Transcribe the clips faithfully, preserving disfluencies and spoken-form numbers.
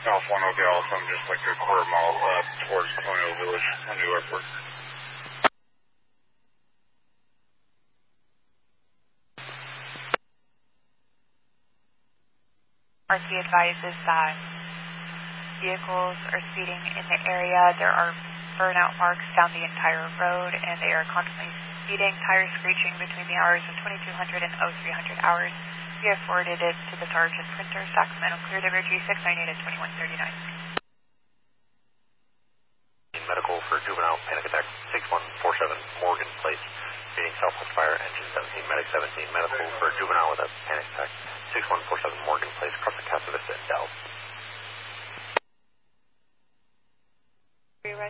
South one will be awesome, just like a quarter mile uh, towards Colonial Village, on New Airport. R C advises that vehicles are speeding in the area. There are burnout marks down the entire road, and they are constantly speeding, tires screeching between the hours of twenty-two hundred and oh three hundred hours. We have forwarded it to the Sergeant Printer, Sacramento Clear Divergy six ninety-eight at twenty-one thirty-nine. Medical for juvenile panic attack six one four seven Morgan Place, speeding southwest fire engine seventeen, medic seventeen, medical for juvenile with a panic attack six one four seven Morgan Place, across the Casa Vista and Dallas. Are you right?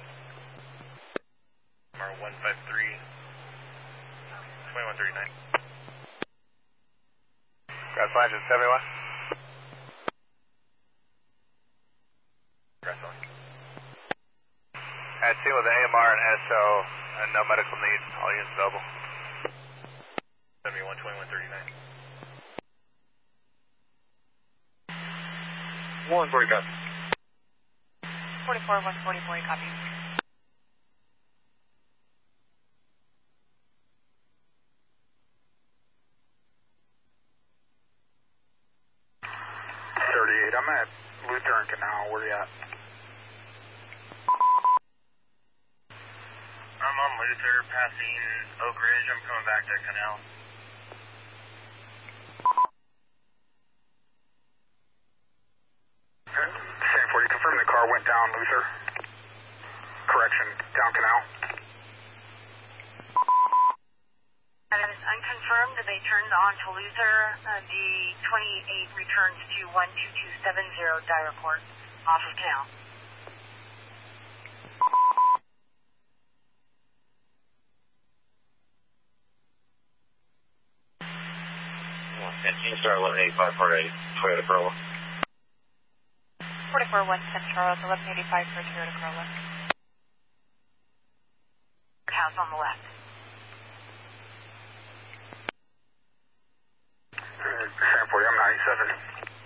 R one five three, twenty-one thirty-nine. Got five to seventy-one. Press on. At scene with A M R and S O, and no medical needs, all units available. seventy-one, twenty-one thirty-nine. one forty, copy. forty-four, one forty-four, copy. thirty-eight, I'm at Lutheran Canal, where you at? I'm on Luther, passing Oak Ridge. I'm coming back to Canal. Same for you, confirm the car went down Luther. Correction, down Canal. That is unconfirmed. They turned on to Luther. Uh, the twenty-eight returns to one two two seven zero Dyer Court, off of Canal. fifteen star eleven eighty-five for a Toyota Corolla. forty-four, one Saint Charles, eleven eighty-five for Toyota Corolla. House on the left. Same for you, I'm ninety-seven.